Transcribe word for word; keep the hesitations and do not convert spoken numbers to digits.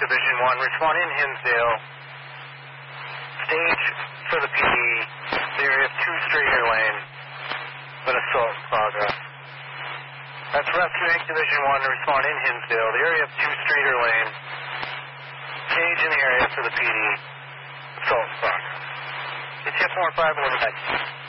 Division one, responding in Hinsdale. Stage for the P D, the area of two straighter lane, but assault in progress. That's Rescue Incorporated. Division one, responding in Hinsdale, the area of two straighter lane. Stage in the area for the P D, assault in progress. It's F one five, eleven.